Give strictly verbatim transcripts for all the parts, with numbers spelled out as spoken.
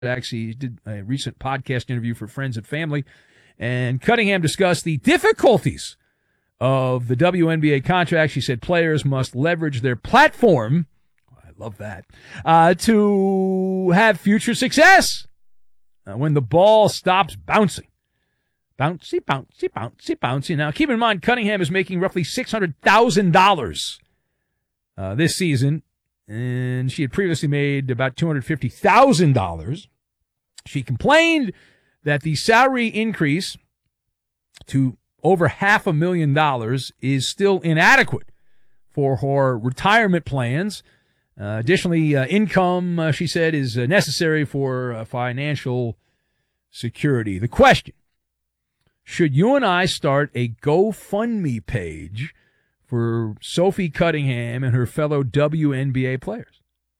actually did a recent podcast interview for Friends and Family, and Cunningham discussed the difficulties of the W N B A contract. She said players must leverage their platform, I love that, uh, to have future success uh, when the ball stops bouncing. Bouncy, bouncy, bouncy, bouncy. Now, keep in mind, Cunningham is making roughly six hundred thousand dollars uh, this season, and she had previously made about two hundred fifty thousand dollars. She complained that the salary increase to over half a million dollars is still inadequate for her retirement plans. Uh, additionally, uh, income, uh, she said, is uh, necessary for uh, financial security. The question: should you and I start a GoFundMe page for Sophie Cunningham and her fellow W N B A players?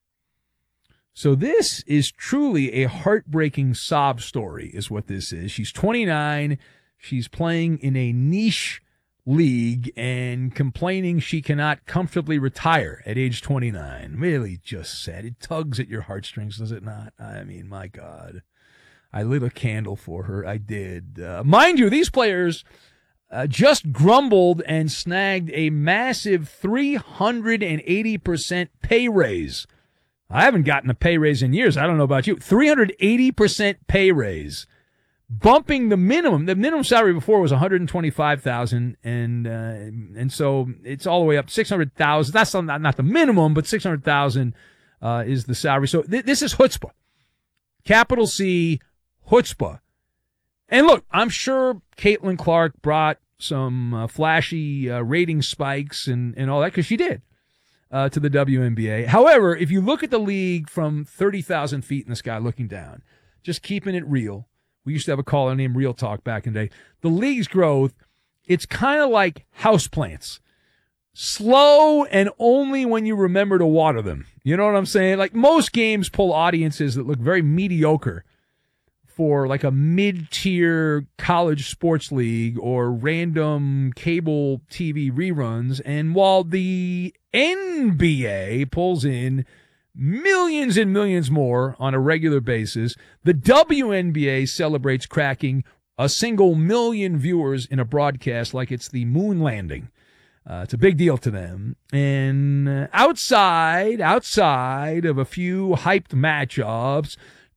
So this is truly a heartbreaking sob story, is what this is. She's twenty-nine. She's playing in a niche league and complaining she cannot comfortably retire at age twenty-nine. Really just sad. It tugs at your heartstrings, does it not? I mean, my God. I lit a candle for her. I did. Uh, mind you, these players uh, just grumbled and snagged a massive three hundred eighty percent pay raise. I haven't gotten a pay raise in years. I don't know about you. three hundred eighty percent pay raise, bumping the minimum. The minimum salary before was one hundred twenty-five thousand dollars, and uh, and so it's all the way up to six hundred thousand dollars. That's not, not the minimum, but six hundred thousand dollars uh, is the salary. So th- this is chutzpah. Capital C, chutzpah. And look, I'm sure Caitlin Clark brought some uh, flashy uh, rating spikes and, and all that, because she did. Uh, to the W N B A. However, if you look at the league from thirty thousand feet in the sky looking down, just keeping it real, we used to have a caller named Real Talk back in the day, the league's growth, it's kind of like houseplants. Slow and only when you remember to water them. You know what I'm saying? Like, most games pull audiences that look very mediocre for like a mid-tier college sports league or random cable T V reruns. And while the N B A pulls in millions and millions more on a regular basis, the W N B A celebrates cracking a single million viewers in a broadcast like it's the moon landing. Uh, it's a big deal to them. And uh, outside, outside of a few hyped matchups,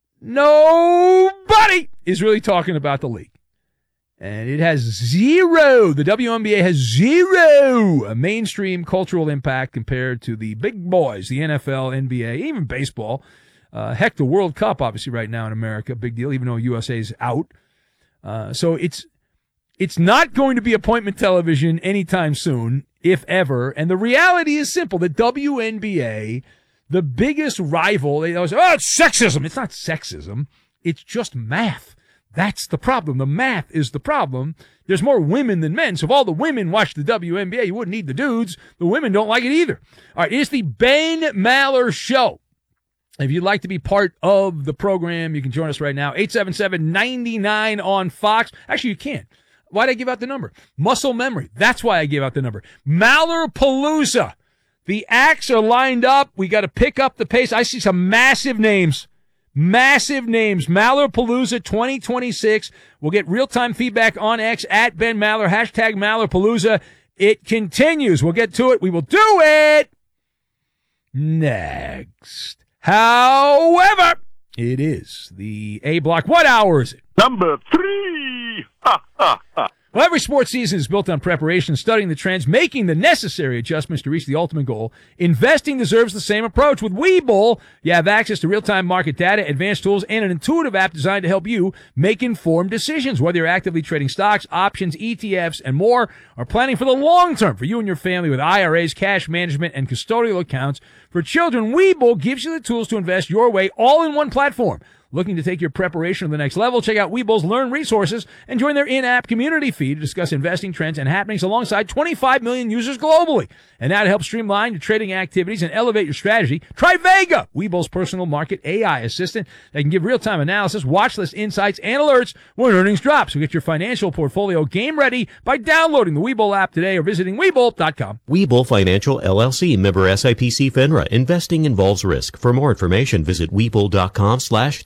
nobody is really talking about the league. And it has zero, the W N B A has zero mainstream cultural impact compared to the big boys, the N F L, N B A, even baseball. Uh, heck, the World Cup, obviously, right now in America, big deal, even though U S A's out. Uh, so it's it's not going to be appointment television anytime soon, if ever. And the reality is simple. The W N B A, the biggest rival, they always say, oh, it's sexism. It's not sexism. It's just math. That's the problem. The math is the problem. There's more women than men. So if all the women watch the W N B A, you wouldn't need the dudes. The women don't like it either. All right, it's the Ben Maller Show. If you'd like to be part of the program, you can join us right now. eight seven seven, nine nine on Fox. Actually, you can't. Why'd I give out the number? Muscle memory. That's why I gave out the number. Mallerpalooza. The acts are lined up. We got to pick up the pace. I see some massive names. Massive names. Mallerpalooza twenty twenty-six. We'll get real-time feedback on X at Ben Maller. Hashtag Mallerpalooza. It continues. We'll get to it. We will do it next. However, it is the A block. What hour is it? Number three. Ha, ha, ha. Well, every sports season is built on preparation, studying the trends, making the necessary adjustments to reach the ultimate goal. Investing deserves the same approach. With Webull, you have access to real-time market data, advanced tools, and an intuitive app designed to help you make informed decisions. Whether you're actively trading stocks, options, E T Fs, and more, or planning for the long term for you and your family with I R As, cash management, and custodial accounts. For children, Webull gives you the tools to invest your way all in one platform. Looking to take your preparation to the next level? Check out Webull's Learn Resources and join their in-app community feed to discuss investing trends and happenings alongside twenty-five million users globally. And now to help streamline your trading activities and elevate your strategy, try Vega, Webull's personal market A I assistant that can give real-time analysis, watch list insights, and alerts when earnings drop. So get your financial portfolio game ready by downloading the Webull app today or visiting Webull dot com. Webull Financial, L L C, member S I P C FINRA. Investing involves risk. For more information, visit Webull dot com slash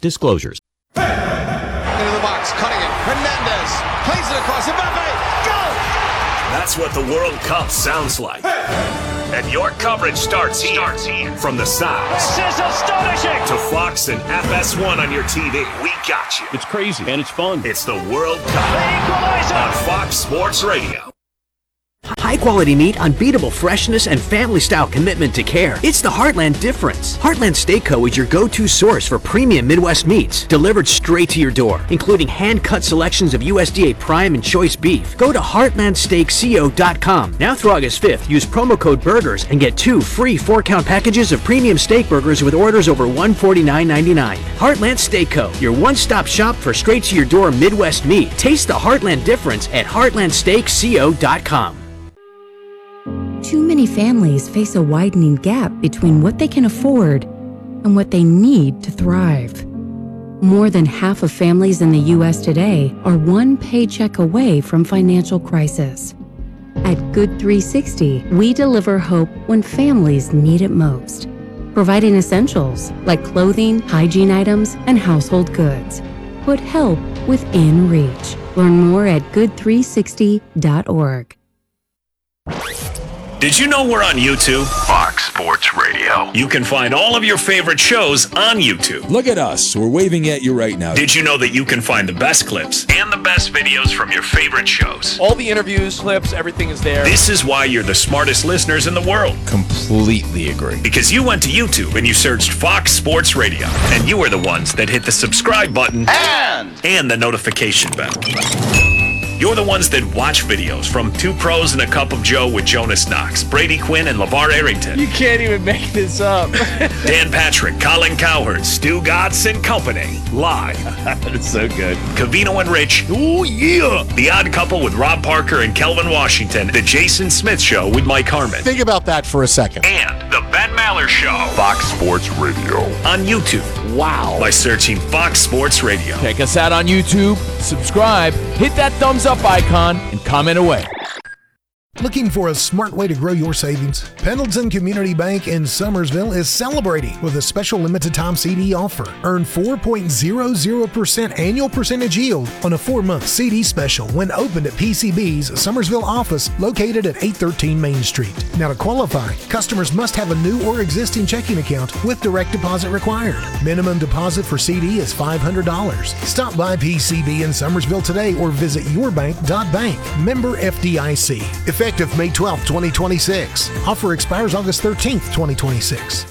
disclosures. Into the box, Cunningham, Hernandez, plays it across, Mbappe, go! That's what the World Cup sounds like. And your coverage starts here. Starts here. From the sides. This is astonishing! To Fox and F S one on your T V. We got you. It's crazy and it's fun. It's the World Cup The equalizer! on Fox Sports Radio. High-quality meat, unbeatable freshness, and family-style commitment to care. It's the Heartland difference. Heartland Steak Co. is your go-to source for premium Midwest meats, delivered straight to your door, including hand-cut selections of U S D A Prime and Choice beef. Go to heartland steak co dot com. Now through August fifth, use promo code BURGERS and get two free four-count packages of premium steak burgers with orders over one hundred forty-nine ninety-nine. Heartland Steak Co., your one-stop shop for straight-to-your-door Midwest meat. Taste the Heartland difference at heartland steak co dot com. Too many families face a widening gap between what they can afford and what they need to thrive. More than half of families in the U S today are one paycheck away from financial crisis. At Good three sixty, we deliver hope when families need it most, providing essentials like clothing, hygiene items, and household goods. Put help within reach. Learn more at good three sixty dot org. Did you know we're on YouTube? Fox Sports Radio. You can find all of your favorite shows on YouTube. Look at us. We're waving at you right now. Did you know that you can find the best clips and the best videos from your favorite shows? All the interviews, clips, everything is there. This is why you're the smartest listeners in the world. Completely agree. Because you went to YouTube and you searched Fox Sports Radio, and you were the ones that hit the subscribe button And and the notification bell. You're the ones that watch videos from Two Pros and a Cup of Joe with Jonas Knox, Brady Quinn, and LeVar Arrington. You can't even make this up. Dan Patrick, Colin Cowherd, Stu Gatz and Company. Live. That's so good. Cavino and Rich. Oh, yeah. The Odd Couple with Rob Parker and Kelvin Washington. The Jason Smith Show with Mike Harmon. Think about that for a second. And the Ben Maller Show. Fox Sports Radio. On YouTube. Wow. By searching Fox Sports Radio. Check us out on YouTube, subscribe, hit that thumbs up icon, and comment away. Looking for a smart way to grow your savings? Pendleton Community Bank in Summersville is celebrating with a special limited time C D offer. Earn four point zero zero percent annual percentage yield on a four-month C D special when opened at P C B's Summersville office located at eight thirteen Main Street. Now to qualify, customers must have a new or existing checking account with direct deposit required. Minimum deposit for C D is five hundred dollars. Stop by P C B in Summersville today or visit your bank dot bank. Member F D I C. Effective May twelfth, twenty twenty-six. Offer expires August thirteenth, twenty twenty-six.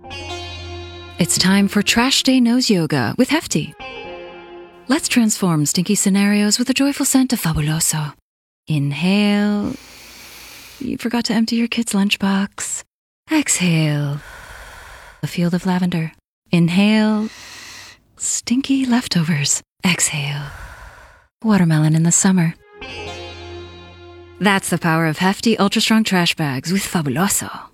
It's time for Trash Day Nose Yoga with Hefty. Let's transform stinky scenarios with a joyful scent of Fabuloso. Inhale. You forgot to empty your kid's lunchbox. Exhale. A field of lavender. Inhale. Stinky leftovers. Exhale. Watermelon in the summer. That's the power of Hefty Ultra Strong Trash Bags with Fabuloso.